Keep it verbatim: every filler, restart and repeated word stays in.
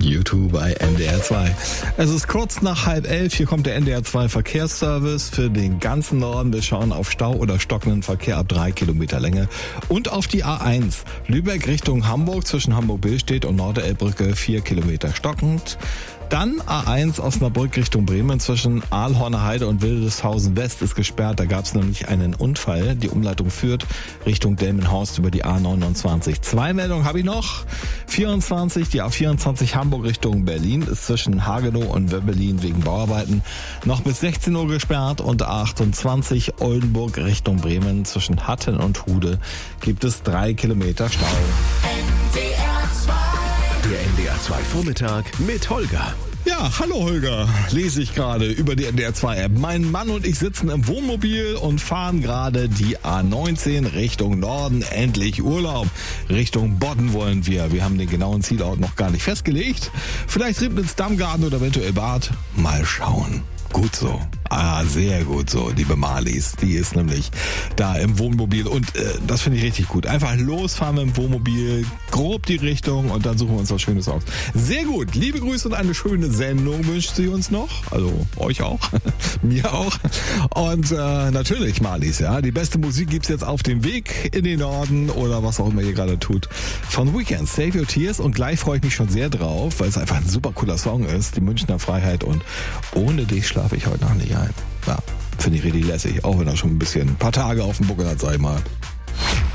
YouTube bei N D R zwei. Es ist kurz nach halb elf. Hier kommt der N D R zwei Verkehrsservice für den ganzen Norden. Wir schauen auf Stau oder stockenden Verkehr ab drei Kilometer Länge und auf die A eins. Lübeck Richtung Hamburg zwischen Hamburg-Billstedt und Norderelbbrücke vier Kilometer stockend. Dann A eins Osnabrück Richtung Bremen zwischen Aalhorner Heide und Wildeshausen West ist gesperrt. Da gab es nämlich einen Unfall. Die Umleitung führt Richtung Delmenhorst über die A neunundzwanzig. Zwei Meldungen habe ich noch. vierundzwanzig, die A vierundzwanzig Hamburg Richtung Berlin ist zwischen Hagenow und Wöbbelin wegen Bauarbeiten noch bis sechzehn Uhr gesperrt. Und A achtundzwanzig Oldenburg Richtung Bremen zwischen Hatten und Hude gibt es drei Kilometer Stau. Der N D R zwei Vormittag mit Holger. Ja, hallo Holger, lese ich gerade über die N D R zwei App. Mein Mann und ich sitzen im Wohnmobil und fahren gerade die A neunzehn Richtung Norden. Endlich Urlaub. Richtung Bodden wollen wir. Wir haben den genauen Zielort noch gar nicht festgelegt. Vielleicht Ribnitz, Dammgarten oder eventuell Bad. Mal schauen. Gut so. Ah, sehr gut so, liebe Marlies. Die ist nämlich da im Wohnmobil und äh, das finde ich richtig gut. Einfach losfahren mit dem Wohnmobil, grob die Richtung und dann suchen wir uns was Schönes aus. Sehr gut. Liebe Grüße und eine schöne Sendung wünscht sie uns noch. Also euch auch. Mir auch. Und äh, natürlich, Marlies, ja, die beste Musik gibt's jetzt auf dem Weg in den Norden oder was auch immer ihr gerade tut. Von Weekend, Save Your Tears, und gleich freue ich mich schon sehr drauf, weil es einfach ein super cooler Song ist. Die Münchner Freiheit und ohne dich schlafe ich heute noch nicht ein. Ja, finde ich richtig lässig, auch wenn er schon ein bisschen ein paar Tage auf dem Buckel hat, sag ich mal.